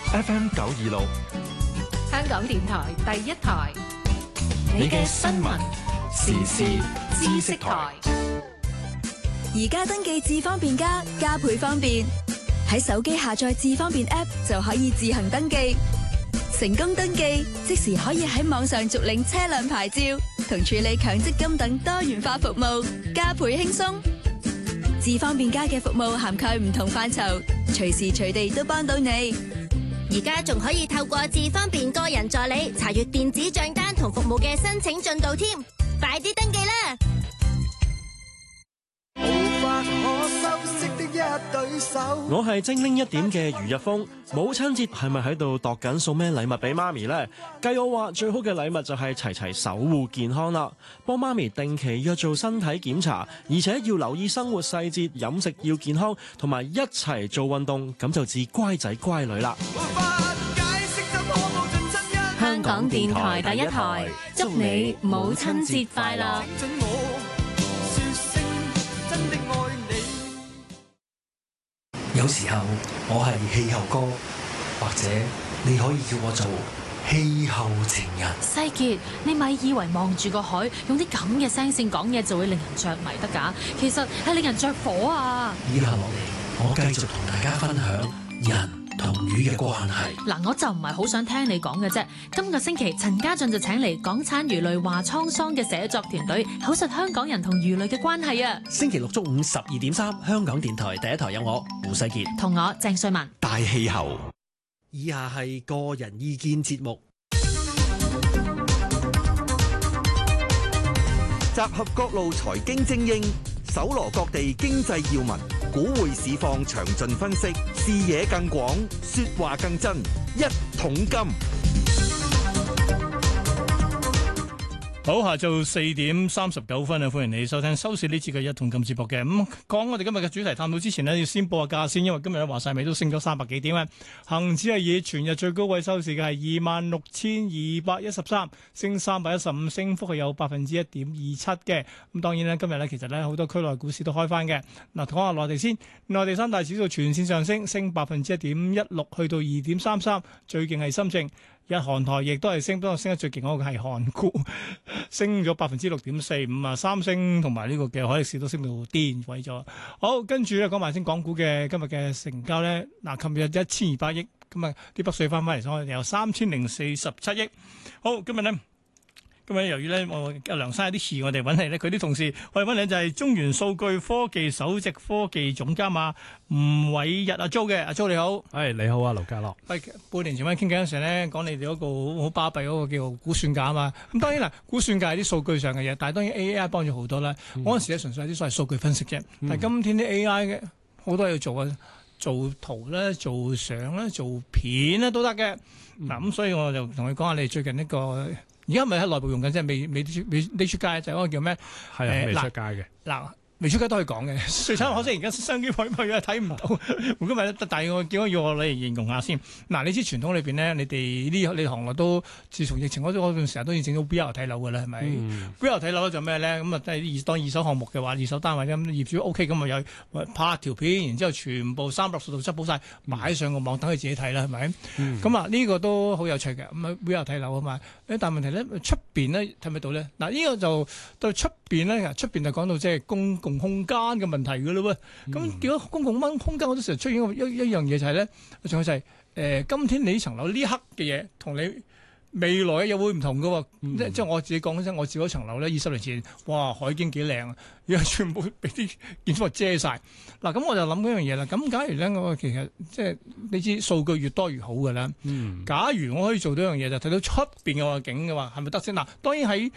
FM 926， 香港電台第一台， 你嘅新聞時事知識台。 而家登記智方便加倍方便，喺手機下載智方便 App 就可以自行登記。成功登記，即時可以喺網上續領車輛牌照同處理強積金等多元化服務，加倍輕鬆。智方便加嘅服務涵蓋唔同範疇，隨時隨地都幫到你。 而家仲可以透過智方便個人助理查閱電子賬單同服務嘅申請進度添，快啲登記啦！ 我係精靈一點嘅余日峰，母親節係咪喺度度緊送咩禮物俾媽咪呢？計我話最好嘅禮物就係齊守護健康啦，幫媽咪定期約做身體檢查，而且要留意生活細節，飲食要健康，同埋一齊做運動，咁就至乖仔乖女啦。 香港電台第一台，祝你母親節快樂！ 有時候我係氣候哥，或者你可以叫我做氣候情人。 世傑，你咪以為望住個海，用啲咁嘅聲線講嘢就會令人着迷得㗎？其實係令人着火啊！ 以下落嚟，我繼續同大家分享人同魚嘅關係。 嗱，我就唔係好想聽你講嘅啫。今個星期陳家俊就請嚟港產魚類話滄桑嘅寫作團隊，口述香港人同魚類嘅關係啊！ 星期六中午12.3，香港電台第一台有我胡世傑同我鄭瑞文。 大氣候。 以下係個人意見節目， 集合各路財經精英，搜羅各地經濟要聞，股匯市況詳盡分析，視野更廣，說話更真。一桶金。 好，下晝4:39啊！歡迎你收聽收視呢次嘅一桶金節目嘅。講我哋今日嘅主題探討之前呢，要先報下價先，因為今日話晒尾都升咗300幾點啊！恒指係以全日最高位收市嘅係26,213，升315，升幅係有1.27%嘅。咁當然咧，今日咧其實咧好多區內股市都開翻嘅。嗱，講下內地先，內地三大指數全線上升，升1.16%，去到2.33，最勁係深證。日韓台亦都係升，不過升得最勁嗰個係韓股，升咗6.45%啊！三星同埋呢個嘅海力士都升到癲鬼咗。好，跟住咧講埋先港股嘅今日嘅成交咧，嗱，琴日1200億，咁啊啲北水翻嚟，所以有3047億。好，今日咧。咁由於咧，我阿梁生有啲事，我哋揾嚟咧，佢啲同事，我哋揾嚟就係中原數據科技首席科技總監啊吳偉日阿 Jo 嘅，阿 Jo 你好， 你好啊，盧家樂。 半年前傾偈嗰陣咧，講你哋嗰個好巴閉嗰個叫估算價啊嘛。咁當然啦，估算價係啲數據上嘅嘢，但係當然 AI 幫咗好多啦。嗰陣時咧純粹係啲所謂數據分析啫。但係今天啲 AI 嘅好多嘢要做啊，做圖咧、做相咧、做片咧都得嘅。嗱咁，所以我就同佢講下你最近呢個。而家咪喺內部用緊，即係未出街，就係嗰個叫咩？ 係未出街嘅。 嗱，未出街都可以講嘅。最慘可惜而家雙機開開啊，睇唔到。今日但係我叫我要我嚟形容下先。嗱，你知傳統裏邊咧，你哋呢行內都自從疫情嗰段時間都已經整到 VR 睇樓㗎啦，係咪？VR 睇樓就咩咧？咁啊，當二手項目嘅話，二手單位咁業主 OK 咁啊，有拍條片，然之後全部360度執好晒，擺上個網等佢自己睇啦，係咪？咁啊，呢個都好有趣嘅。咁啊，VR 睇樓啊嘛。但係問題咧，出邊咧睇唔睇到咧？嗱，呢個就到出邊咧，出邊就講到即係公共空間嘅問題㗎咯喎。咁結果公共空間好多時候出現一樣嘢就係咧，仲有就係今天你呢層樓呢刻嘅嘢同你未來又會唔同㗎喎。即係我自己講真，我自己嗰層樓咧20年前，哇，海景幾靚啊！而家全部俾啲建築物遮晒。嗱，咁我就諗嗰樣嘢啦。咁假如咧，我其實即係你知數據越多越好㗎啦。假如我可以做到一樣嘢，就睇到出邊嘅景嘅話，係咪得先？嗱，當然喺